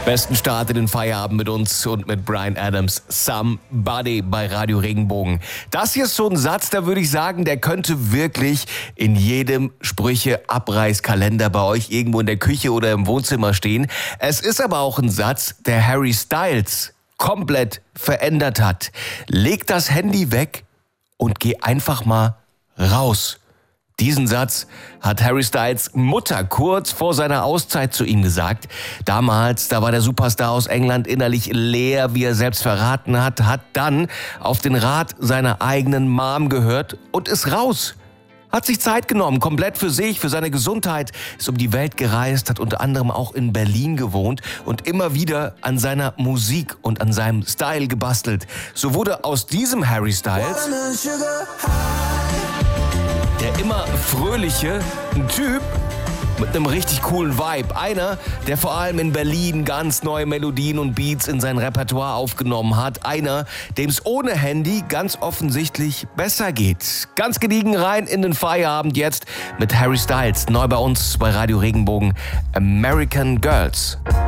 Besten Start in den Feierabend mit uns und mit Bryan Adams. Somebody bei Radio Regenbogen. Das hier ist so ein Satz, da würde ich sagen, der könnte wirklich in jedem Sprüche-Abreißkalender bei euch irgendwo in der Küche oder im Wohnzimmer stehen. Es ist aber auch ein Satz, der Harry Styles komplett verändert hat. Leg das Handy weg und geh einfach mal raus. Diesen Satz hat Harry Styles Mutter kurz vor seiner Auszeit zu ihm gesagt. Damals, da war der Superstar aus England innerlich leer, wie er selbst verraten hat dann auf den Rat seiner eigenen Mom gehört und ist raus. Hat sich Zeit genommen, komplett für sich, für seine Gesundheit, ist um die Welt gereist, hat unter anderem auch in Berlin gewohnt und immer wieder an seiner Musik und an seinem Style gebastelt. So wurde aus diesem Harry Styles der immer fröhliche, ein Typ mit einem richtig coolen Vibe. Einer, der vor allem in Berlin ganz neue Melodien und Beats in sein Repertoire aufgenommen hat. Einer, dem es ohne Handy ganz offensichtlich besser geht. Ganz gediegen rein in den Feierabend jetzt mit Harry Styles. Neu bei uns bei Radio Regenbogen. American Girls.